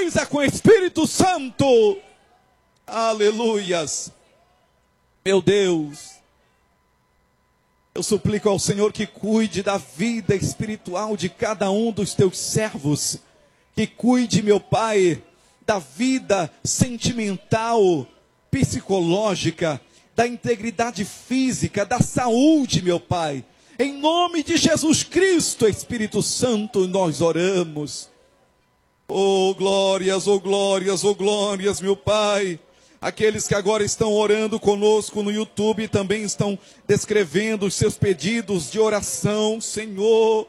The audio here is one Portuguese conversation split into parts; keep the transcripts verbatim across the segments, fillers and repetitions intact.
batiza com o Espírito Santo. Aleluias. Meu Deus, eu suplico ao Senhor que cuide da vida espiritual de cada um dos teus servos. Que cuide, meu Pai, da vida sentimental, psicológica, da integridade física, da saúde, meu Pai. Em nome de Jesus Cristo, Espírito Santo, nós oramos. Oh glórias, oh glórias, oh glórias, meu Pai. Aqueles que agora estão orando conosco no YouTube também estão descrevendo os seus pedidos de oração, Senhor.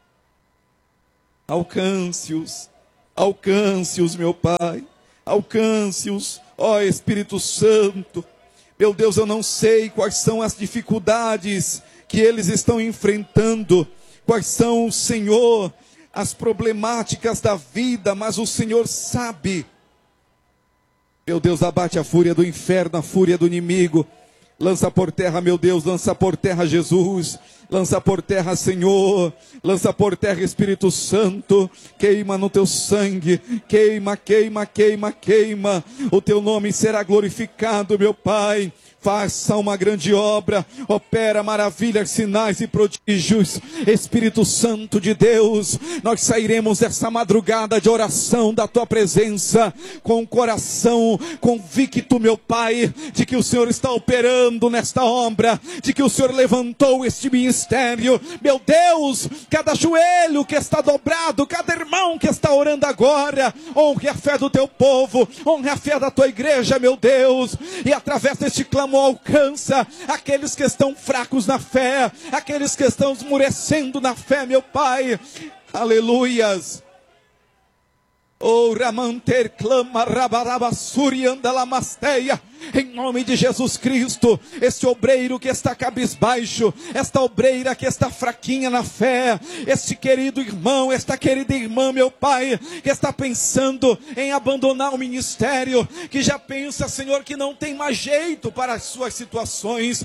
Alcance-os, alcance-os, meu Pai, alcance-os, ó Espírito Santo. Meu Deus, eu não sei quais são as dificuldades que eles estão enfrentando, quais são, Senhor, as problemáticas da vida, mas o Senhor sabe. Meu Deus, abate a fúria do inferno, a fúria do inimigo. Lança por terra, meu Deus, lança por terra Jesus. Lança por terra, Senhor. Lança por terra, Espírito Santo. Queima no teu sangue. Queima, queima, queima, queima. O teu nome será glorificado, meu Pai. Faça uma grande obra, opera maravilhas, sinais e prodígios. Espírito Santo de Deus, nós sairemos dessa madrugada de oração da tua presença com o coração convicto, meu Pai, de que o Senhor está operando nesta obra, de que o Senhor levantou este ministério. Meu Deus, cada joelho que está dobrado, cada irmão que está orando agora, honre a fé do teu povo, honre a fé da tua igreja, meu Deus, e através deste clamor alcança aqueles que estão fracos na fé, aqueles que estão esmurecendo na fé, meu Pai. Aleluias. Oh, Ramanter clama rabarabassuri andalamasteia. Em nome de Jesus Cristo, este obreiro que está cabisbaixo, esta obreira que está fraquinha na fé, este querido irmão, esta querida irmã, meu Pai, que está pensando em abandonar o ministério, que já pensa, Senhor, que não tem mais jeito para as suas situações,